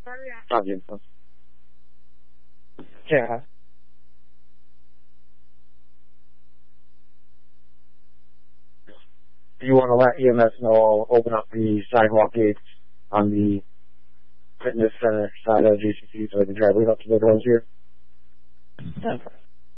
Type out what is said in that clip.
Copy. Yeah. Do you want to let EMS know I'll open up the sidewalk gates on the fitness center side of GCC so I can drive right up to the roads here? Okay.